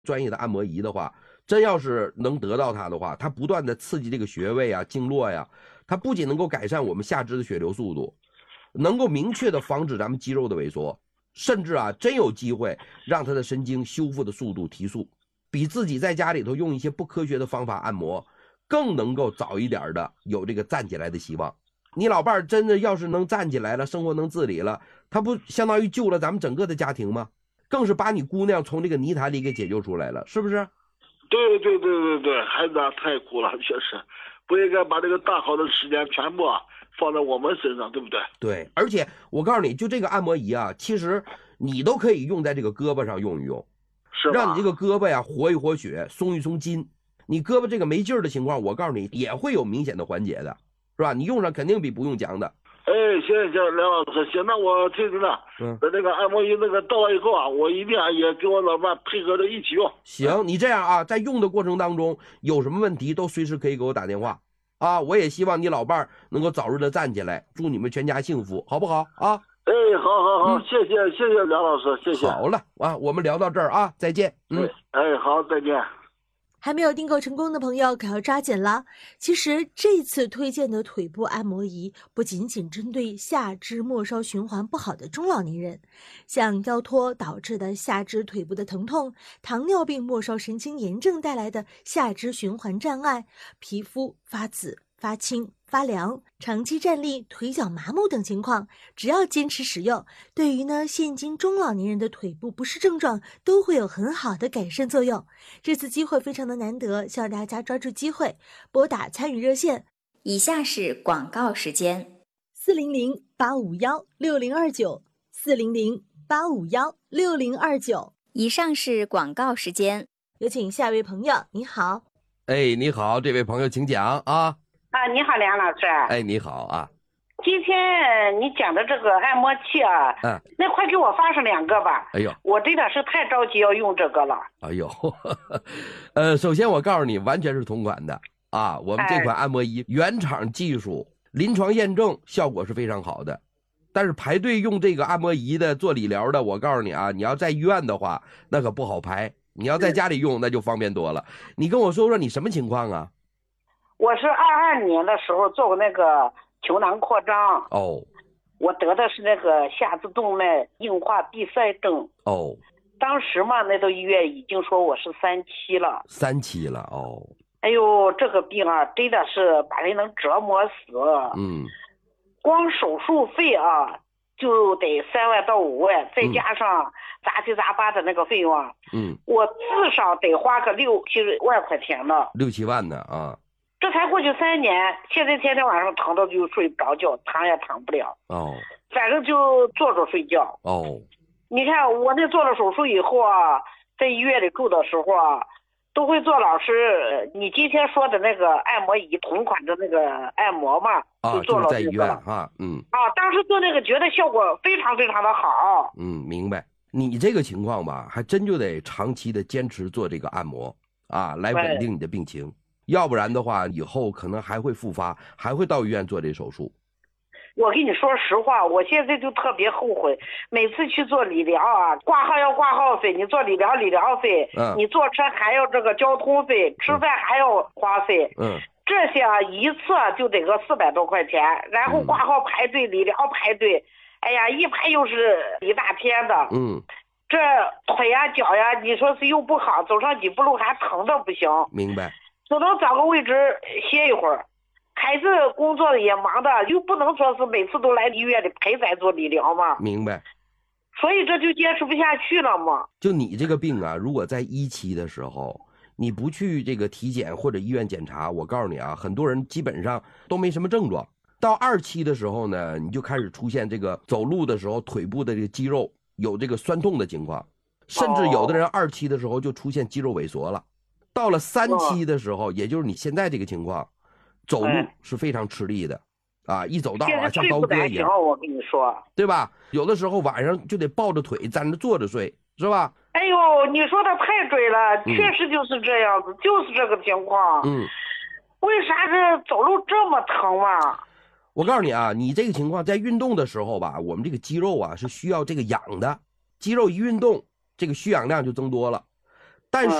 专业的按摩仪的话，真要是能得到它的话，它不断的刺激这个穴位啊、经络呀，它不仅能够改善我们下肢的血流速度，能够明确的防止咱们肌肉的萎缩，甚至啊，真有机会让它的神经修复的速度提速，比自己在家里头用一些不科学的方法按摩，更能够早一点的有这个站起来的希望。你老伴儿真的要是能站起来了，生活能自理了，他不相当于救了咱们整个的家庭吗？更是把你姑娘从这个泥潭里给解救出来了，是不是？ 对，孩子太苦了，确实不应该把这个大好的时间全部放在我们身上，对不对？ 对，而且我告诉你，就这个按摩仪啊，其实你都可以用在这个胳膊上用一用， 是吧？ 让你这个胳膊呀活一活血，松一松筋。你胳膊这个没劲儿的情况，我告诉你也会有明显的缓解的，是吧？你用上肯定比不用强的。 行，梁老师，行，那我听听了。等那个按摩仪那个到了以后我一定也跟我老伴配合着一起用。 行，你这样啊，在用的过程当中有什么问题都随时可以给我打电话啊。我也希望你老伴能够早日的站起来，祝你们全家幸福，好不好啊？ 好，谢谢梁老师，谢谢。 好了啊，我们聊到这儿啊，再见。 好，再见。 还没有订购成功的朋友可要抓紧了。其实这次推荐的腿部按摩仪不仅仅针对下肢末梢循环不好的中老年人，像腰托导致的下肢腿部的疼痛，糖尿病末梢神经炎症带来的下肢循环障碍，皮肤发紫、发青、发凉，长期站立、腿脚麻木等情况，只要坚持使用，对于现今中老年人的腿部不适症状都会有很好的改善作用。这次机会非常的难得，希望大家抓住机会，拨打参与热线。 以下是广告时间 ：400-851-6029，400-851-6029。 以上是广告时间， 有请下一位朋友。你好。 你好，这位朋友请讲啊。 你好，梁老师。 你好啊。 今天你讲的这个按摩器啊，那快给我发上2个吧。 哎呦， 我真的是太着急要用这个了。 哎呦，首先我告诉你，完全是同款的啊。我们这款按摩仪原厂技术，临床验证效果是非常好的。但是排队用这个按摩仪的做理疗的，我告诉你啊，你要在医院的话，那可不好排。你要在家里用，那就方便多了。你跟我说说你什么情况啊？ 我是22年的时候做过那个球囊扩张。我得的是那个下肢动脉硬化闭塞症。当时嘛，那都医院已经说我是3期了。 3期了哎呦，这个病啊，真的是把人能折磨死。光手术费啊，就得3万到5万，再加上杂七杂八的那个费用啊，我至少得花个6、7万块钱呢 ，6、7万呢啊！ 这才过去3年，现在天天晚上疼到就睡不着觉，躺也躺不了。反正就坐着睡觉。你看我那做了手术以后啊，在医院里住的时候啊，都会做老师你今天说的那个按摩仪同款的那个按摩嘛，就做了在医院当时做那个觉得效果非常非常的好。 明白。你这个情况吧，还真就得长期的坚持做这个按摩来稳定你的病情，要不然的话以后可能还会复发，还会到医院做这手术。 我跟你说实话，我现在就特别后悔，每次去做理疗啊，挂号要挂号费，你做理疗费，你坐车还要这个交通费，吃饭还要花费，这些一次就得个400多块钱，然后挂号排队，理疗排队，哎呀，一排又是一大天的。这腿呀脚呀，你说是又不好，走上几步路还疼的不行。 明白。 只能找个位置歇一会儿。孩子工作也忙的，又不能说是每次都来医院里陪咱做理疗嘛。 明白。 所以这就坚持不下去了嘛。 就你这个病啊，如果在1期的时候，你不去这个体检或者医院检查，我告诉你啊，很多人基本上都没什么症状。到2期的时候呢，你就开始出现这个走路的时候腿部的这个肌肉有这个酸痛的情况，甚至有的人2期的时候就出现肌肉萎缩了。到了3期的时候，也就是你现在这个情况，走路是非常吃力的一走道像刀割一样。 我跟你说， 对吧？有的时候晚上就得抱着腿站着坐着睡，是吧？ 哎呦，你说的太对了，确实就是这样子，就是这个情况。为啥是走路这么疼嘛？ 我告诉你啊，你这个情况在运动的时候吧，我们这个肌肉啊是需要这个氧的，肌肉一运动，这个需氧量就增多了。 但是